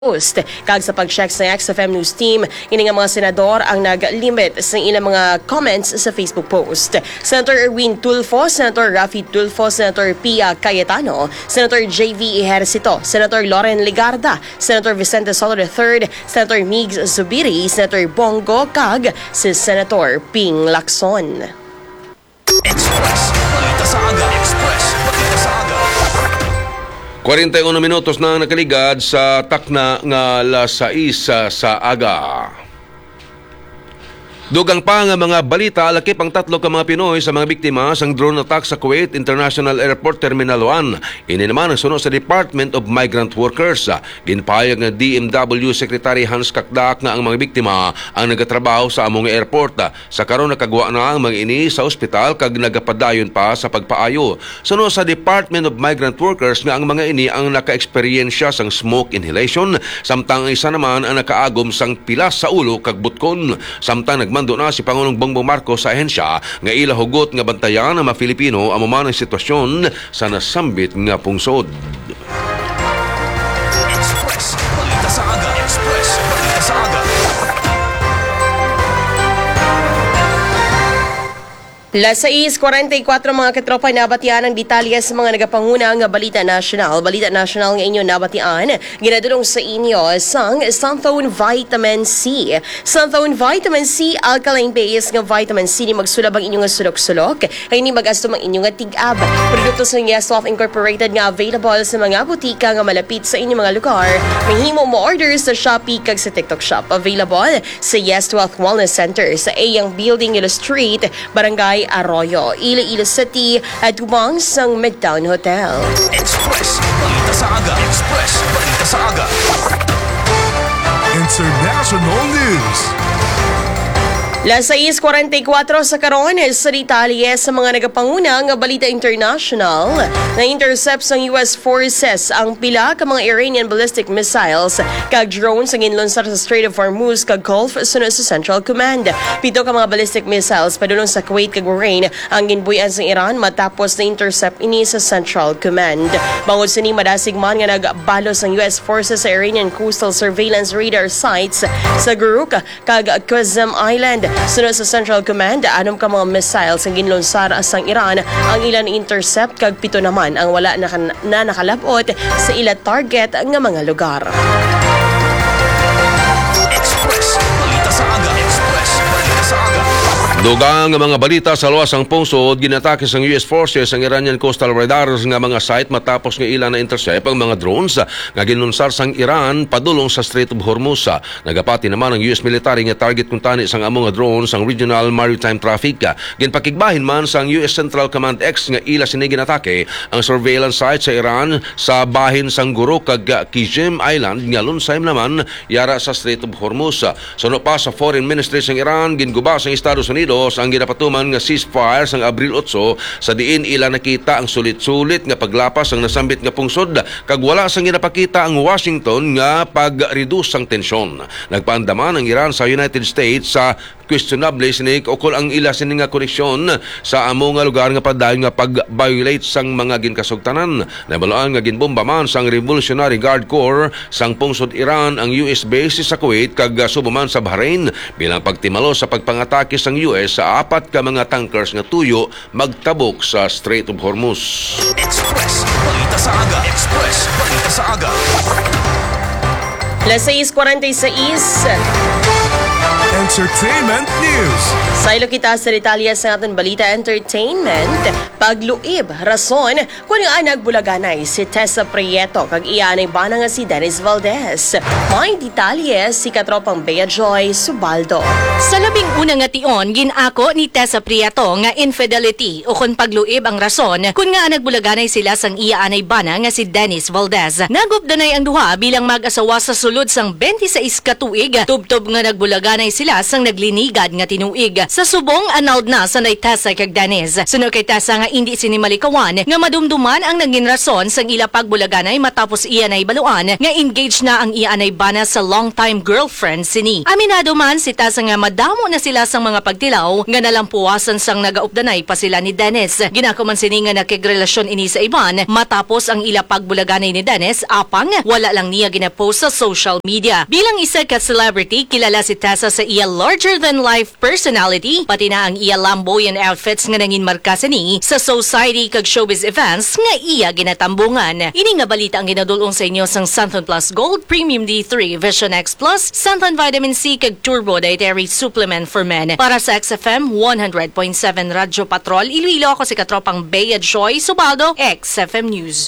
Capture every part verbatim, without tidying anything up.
Post. Kag sa pag-check sa X F M News Team, ini nga mga senador ang nag-limit sa ilang mga comments sa Facebook post. Senator Erwin Tulfo, Senator Rafi Tulfo, Senator Pia Cayetano, Senator J V Ejercito, Senator Loren Ligarda, Senator Vicente Soto the third, Senator Migs Zubiri, Senator Bongo, kag si Senator Ping Lacson. Express, balita sa aga. Express, balita sa aga. forty-one minutos na nakaligad sa takna nga alas sais sa aga. Dugang pa nga mga balita, lakip ang tatlo ka mga Pinoy sa mga biktima sang drone attack sa Kuwait International Airport Terminal one. Ini naman ang sunod sa Department of Migrant Workers. Ginpahayag nga D M W Secretary Hans Kakdak nga ang mga biktima ang nagatrabaho sa among airport. Sa karon nakagwa na ang mga ini sa ospital kag nagapadayon pa sa pagpaayo. Sunod sa Department of Migrant Workers nga ang mga ini ang naka-eksperyensya sang smoke inhalation, samtang ang isa naman ang nakaagom sang pilas sa ulo kag butkon. Samtang nagman Mando na si Pangulong Bongbong Marcos sa ahensya nga ila hugot nga bantayan ng mga Filipino ang mamanang sitwasyon sa nasambit nga pungsod. Express, balita sa aga. Express, balita sa aga. Las sais forty-four mga katropa nabatian ang detalye sa mga nagapanguna nga Balita National. Balita National nga inyo nabatian, ginadulong sa inyo sang Santhone Vitamin C. Santhone Vitamin C, alkaline base nga vitamin C ni magsulab ang inyong sulok-sulok, kay ni magastom ang inyong tig-ab. Produkto sa Yes Wealth Incorporated nga available sa mga butika nga malapit sa inyong mga lugar. Mahimo mo order sa Shopee kag sa TikTok Shop. Available sa Yes Wealth Wellness Center sa Ayang Building, Ilo Street, Barangay Arroyo, Iloilo City at tumang sang Midtown Hotel. Express, balita sa aga. Express, balita sa aga. International News. Las sais forty-four sa karon sa detalye sa mga nagapanguna nga Balita International na intercept sang U S forces ang pila ka mga Iranian ballistic missiles kag drones ang ginlunsad sa Strait of Hormuz kag Gulf sunod sa Central Command. Pito ka mga ballistic missiles padulong sa Kuwait kag Bahrain ang ginbuyan sa Iran matapos na intercept ini sa Central Command. Bangod sa ni madasig man nga nagbalos ang U S forces sa Iranian coastal surveillance radar sites sa Guruk kag Qasem Island. Sunod sa Central Command, anom ka mga missiles ang ginlunsar sang Iran ang ilan intercept kag pito naman ang wala na, na nakalabot sa ila target nga mga lugar. Express, balita sa aga. Express, balita sa aga. Dugang nga mga balita sa luwas ang pungsod, ginatake sang U S forces ang Iranian coastal radars nga mga site matapos nga ilan na intercept ang mga drones nga ginunsar sang Iran padulong sa Strait of Hormuz. Nagapati naman ang U S military nga target kung tani sang among nga drones ang regional maritime traffic. Ginpakigbahin man sang U S Central Command X nga ila sini ginatake ang surveillance site sa Iran sa bahin sang Guruk kag Qasem Island nga lunsay naman yara sa Strait of Hormuz. Suno pa sa Foreign Ministry sang Iran, ginguba sang Estados Unidos ang ginapatuman nga ceasefire sang Abril eight sa diin ila nakita ang sulit-sulit nga paglapas ang nasambit nga pungsod kag wala sang ginapakita ang Washington nga pag-reduce sang tensyon. Nagpaandaman ang Iran sa United States sa questionable sinig ukol ang ila sini nga koneksyon sa amo nga lugar nga padayon nga pag-violate sang mga ginkasugtanan. Nabalaan nga ginbomba man sang Revolutionary Guard Corps sang pungsod Iran ang U S base sa Kuwait kag subuman sa Bahrain bilang pagtimalo sa pagpangatake sang U S sa apat ka mga tankers nga tuyo magtabok sa Strait of Hormuz. Express, balita sa aga. Express, balita sa aga. Las sais forty-six Entertainment News. Sa ilo kita sa detalye sa ating Balita Entertainment, pagluib, rason, kung nga nagbulaganay si Tessa Prieto kag iyanay bana nga si Dennis Valdez. May detalye si katropang Bea Joy Subaldo. Sa labing una nga tion, ginako ni Tessa Prieto nga infidelity o kung pagluib ang rason kung nga nagbulaganay sila sang iyaanay bana nga si Dennis Valdez. Nagupdanay ang duha bilang mag-asawa sa sulod sang twenty-six ka tuig, tubtob nga nagbulaganay sila sang naglinigad nga tinuig. Sa subong annulled na sa nay Tessa kag Dennis. Sunod kay Tessa nga hindi sinimalikawan nga madumduman ang naging rason sang ila pagbulaganay matapos iya nay baluan nga engaged na ang iya nay bana sa long-time girlfriend sini. Aminado man si Tessa nga madamo na sila sang mga pagtilaw nga nalampuasan sang nagaupdanay pa sila ni Dennis. Ginako man sini nga nakigrelasyon ini sa iban matapos ang ila pagbulaganay ni Dennis apang wala lang niya ginapost sa social social media. Bilang isa ka celebrity, kilala si Tessa sa iya larger-than-life personality, pati na ang iya lamboyant outfits nga nangin marka sa ni sa society kag showbiz events nga iya ginatambungan. Ini nga balita ang ginadulong sa inyo sang Santon Plus Gold, Premium D three, Vision X Plus, Santon Vitamin C kag Turbo Dietary Supplement for Men. Para sa X F M one hundred point seven Radyo Patrol, Iloilo, ako si katropang Bea Joy Subaldo, X F M News.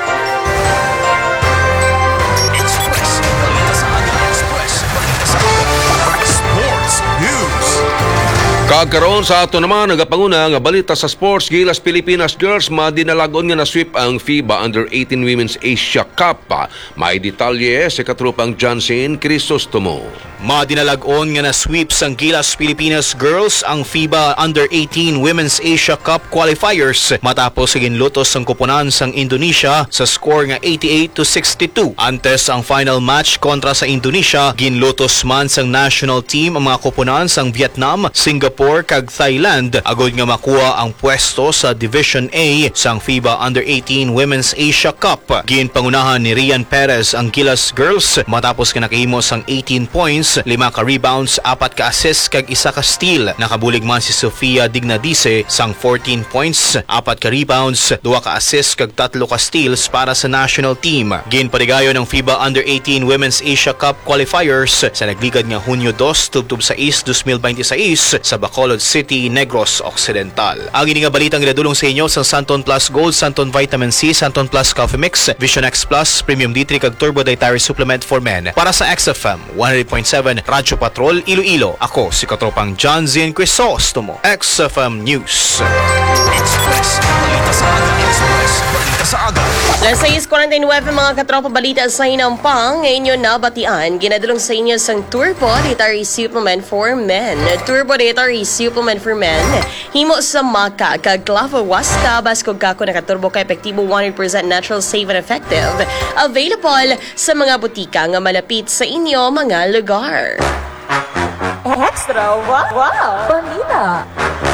Express. Balita sa aga. Express. Balita sa aga. Sports News. Kagkaroon sa ato naman nagapanguna nga balita sa sports, gilas Pilipinas girls madinalagon nga na-sweep ang FIBA Under eighteen Women's Asia Cup. May detalye si katropang Johnson Crisostomo. Madinalagon nga na-sweep sang gilas Pilipinas girls ang FIBA Under eighteen Women's Asia Cup qualifiers matapos sa ginlutos ang kupunan sang Indonesia sa score nga eighty-eight to sixty-two. Antes ang final match kontra sa Indonesia, ginlutos man sang national team ang mga kupunan sang Vietnam, Singapore kag Thailand agod nga makuha ang pwesto sa Division A sang FIBA Under eighteen Women's Asia Cup. Ginpangunahan ni Rian Perez ang gilas girls matapos ka nakahimo sang eighteen points, lima ka rebounds, apat ka assists kag isa ka steal. Nakabulig man si Sofia Dignadice sang fourteen points, apat ka rebounds, duwa ka assists kag tatlo ka steals para sa national team. Ginpaligayon ng FIBA Under eighteen Women's Asia Cup qualifiers sa nagligad nga Hunyo two tubtub sa East twenty twenty-six sa Bacolod City, Negros Occidental. Ang ini nga balitang ginadulong sa inyo sa Santon Plus Gold, Santon Vitamin C, Santon Plus Coffee Mix, Vision X Plus, Premium D three kag Turbo Dietary Supplement for Men. Para sa X F M one hundred point seven Radyo Patrol, Iloilo, ako si katropang John Zin Crisostomo, X F M News. Express. Balita sa aga. Express. Balita sa aga. Las sais forty-nine mga katropa balita sa Inampang, ngayon yun nabatian, ginadulong sa inyo sang Turbo Dietary Supplement for Men. Turbo Dietary Supplement for Men, himo sa maka, kag clavo wasta, basko kako nakaturbo ka epektibo one hundred percent natural, safe and effective. Available sa mga butika nga malapit sa inyo mga lugar. Extra, wow, wow, balita.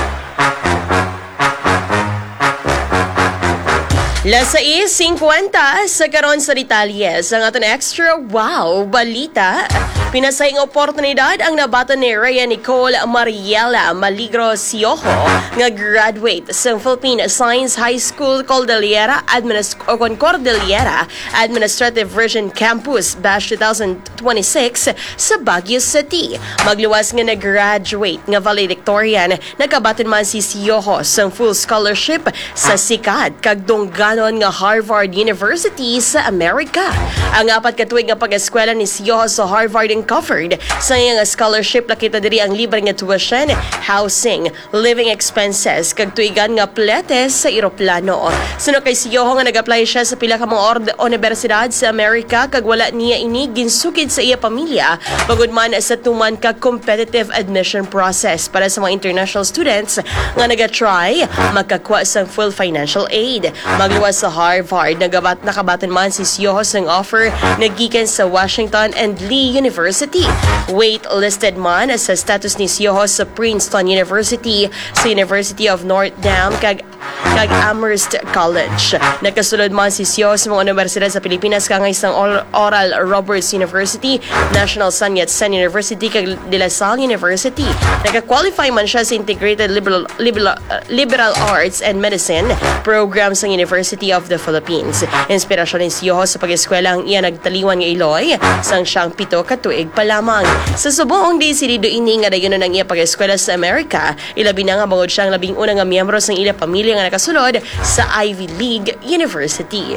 Las sais fifty sa karon sa detalles ang aton extra wow balita. Pinasayang oportunidad ang nabaton ni Rhea Nicole Mariela Maligro Siojo nga graduate sa Philippine Science High School Cordillera Administ- o Cordillera Administrative Region Campus Batch twenty twenty-six sa Baguio City. Magluwas nga nag-graduate nga valedictorian, nakabaton man si Siojo sa full scholarship sa sikat kag dungganon nga Harvard University sa Amerika. Ang apat ka tuig nga pag-eskwela ni Siojo sa Harvard covered sa iyang scholarship, nakita diri ang libre nga tuition, housing, living expenses kag tuigan nga pletes sa eroplano. Suno kay Siojo nga nag-apply siya sa pila ka mga ord- universidad sa Amerika kag wala niya ini ginsukid sa iya pamilya pagod man sa tuman ka competitive admission process para sa mga international students nga naga-try makakuha sa full financial aid. Magluwas sa Harvard, nagabat nakabatan man si Siojo sang offer nagikan sa Washington and Lee University. Wait listed man sa status ni Siojo sa Princeton University, sa University of Notre Dame kag kag Amherst College. Nakasulod man si Siojo sa mga universidad sa Pilipinas kangay sang Oral Roberts University, National San Yat-sen University kag De La Salle University. Naka-qualify man siya sa Integrated Liberal, Liberal, uh, Liberal Arts and Medicine program sa University of the Philippines. Inspirasyon ni Siojo sa pag-eskwela ang iya nagtaliwan nga Iloy sang siyang pito ka tuig pa lamang. Sa subong desidido ini nga dayon ang iya pag-eskwela sa Amerika, ilabi na nga bangod siyang labing una nga miyembro sang ila pamilya nga nakasulod sa Ivy League University.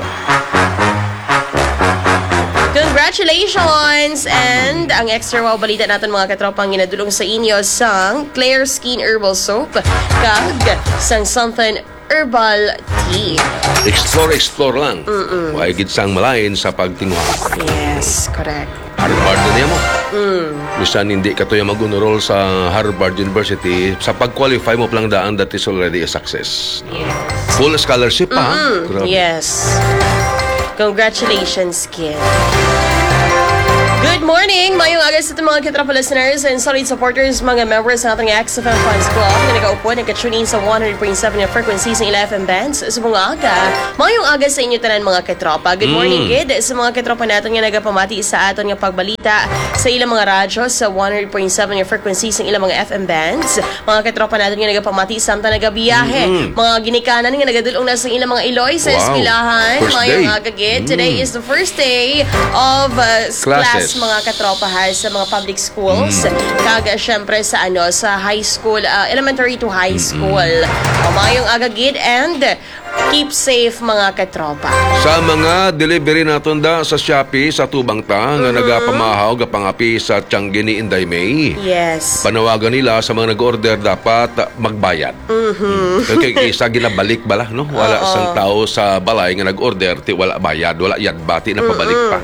Congratulations! And ang extra wow balita natin mga katropang ginadulong sa inyo sang Claire Skin Herbal Soap kag sang something Herbal Tea. Explore, explore lang. Huwag gitsang malain sa pagtinguha. Yes, correct. Harvard na niya mo. Mm. Bisan hindi ka to yung mag-enroll sa Harvard University, sa pag-qualify mo lang daan, that is already a success. Yes. Full scholarship pa. Mm-mm. Yes. Congratulations, kid. Good morning. morning! Mayong agas sa mga katrapa listeners and solid supporters, mga members ng ating X F M Fans Club na nag-aupo, nag-tune in sa one hundred point seven na frequencies ng eleven bands sa mga aga. Mayong agas sa inyo tanan mga katropa. Good morning, kid! Sa mga katropa natin nga nagapamati sa aton nga pagbalita sa ilang mga radyo sa one hundred point seven na frequencies ng ilang mga F M bands. Mga katropa natin nga nagapamati samtang nagabiyahe. Mga ginikanan nga nagadulong na sa ilang mga Iloy sa Wow. eskwelahan. First Mayong day. aga, kid. Today is the first day of uh, class Classes. mga katropa ha, sa mga public schools. Kaga syempre sa ano sa high school, uh, elementary to high school. O mayong agagid and keep safe mga katropa. Sa mga delivery naton da sa Shopee sa Tubang Ta nga nagapamahaw gapangapi sa Tiangge ni Inday May. Yes. Panawagan nila sa mga nag-order dapat magbayad. Mm-hmm. Okay, isa ginabalik bala, no? Wala sang tao sa balay nga nag-order ti wala bayad, wala yadba ti napabalik pa.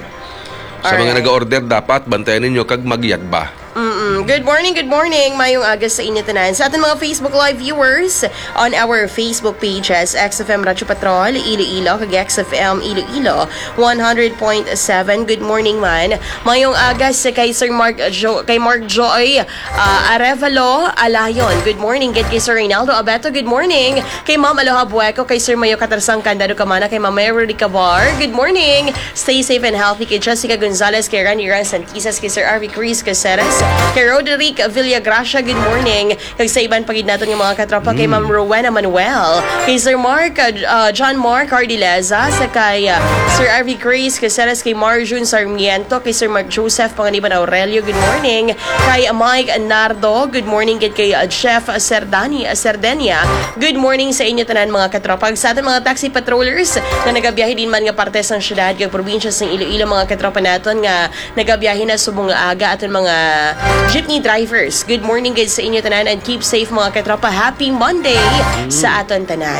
Sa mga Alright. nag-order dapat bantayan ninyo kag magyadba. Mm-mm. Good morning, good morning. Mayong aga sa inyo tanan. Sa ating mga Facebook Live viewers on our Facebook pages, X F M Radyo Patrol, Iloilo, kag X F M Iloilo, one hundred point seven. Good morning man. Mayong aga sa kay Sir Mark jo, kay Mark Joy uh, Arevalo Alayon. Good morning. Get kay Sir Reynaldo Abeto. Good morning. Kay Ma'am Aloha Bueco, kay Sir Mayo Katarsang Candado Kamana, kay Ma'am Mary Cabar. Good morning. Stay safe and healthy kay Jessica Gonzalez, kay Randy Ran Santisas, kay Sir Arvi Cruz Caceres, kay Roderick Villagracia, good morning. Kay sa iban pagid natin yung mga katropa, kay Ma'am Rowena Manuel, kay Sir Mark, uh, John Mark Cardileza, sa kay uh, Sir Arvi Cruz Caceres, kay Marjun Sarmiento, kay Sir Mark Joseph Panganiban Aurelio, good morning. Kay Mike Nardo, good morning. Kay uh, Chef Serdani, uh, Serdenia, good morning sa inyo tanan mga katropa. Sa ating mga taxi patrollers na nagabiyahe din man nga parte sa syudad kag probinsya sa Iloilo, mga katropa naton nga nagabiyahe na subong nga aga aton mga jeepney drivers. Good morning guys sa inyo tanan and keep safe mga katropa. Happy Monday sa aton tanan.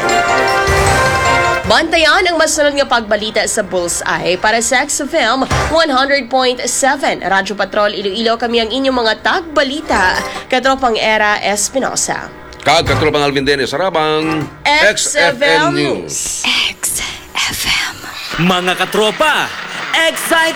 Bantayan ang masunod nga pagbalita sa Bullseye para sa X F M one hundred point seven. Radyo Patrol Iloilo, kami ang inyong mga tagbalita. Katropang Era Espinosa. Kag katropang Alvin Dennis Sarabang, X F M News. X F M. Mga katropa, excited!